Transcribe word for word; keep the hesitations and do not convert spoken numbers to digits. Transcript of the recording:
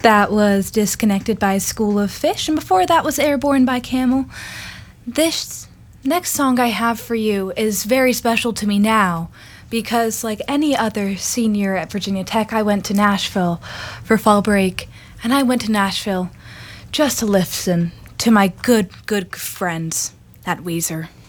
That was Disconnected by School of Fish, and before that was Airborne by Camel. This next song I have for you is very special to me now because, like any other senior at Virginia Tech, I went to Nashville for fall break, and I went to Nashville just to listen to my good, good friends at Weezer.